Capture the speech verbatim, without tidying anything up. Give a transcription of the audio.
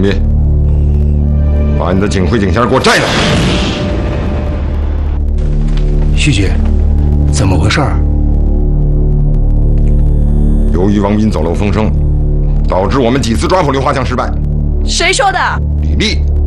斌，把你的警徽警衔给我摘了。 徐局，怎么回事儿？ 由于王斌走漏风声，导致我们几次抓捕硫化枪失败。 谁说的？ 李丽。